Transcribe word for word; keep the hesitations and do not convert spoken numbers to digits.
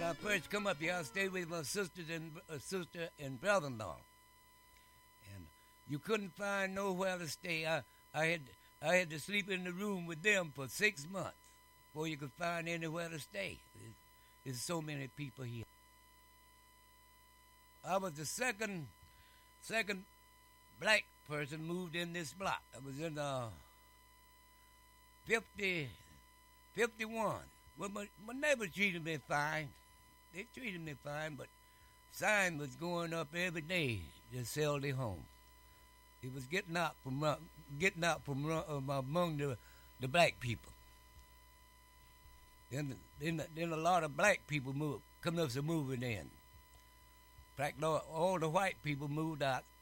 I first come up here, I stayed with my sisters and uh, sister and brother-in-law, and you couldn't find nowhere to stay. I, I had I had to sleep in the room with them for six months before you could find anywhere to stay. There's, there's so many people here. I was the second second black person moved in this block. I was in uh, fifty, fifty-one. Well, my, my neighbors treated me fine. They treated me fine, but sign was going up every day to sell their home. It was getting out from uh, getting out from uh, among the the black people. Then then then a lot of black people moved, come up to moving in. In fact, all the white people moved out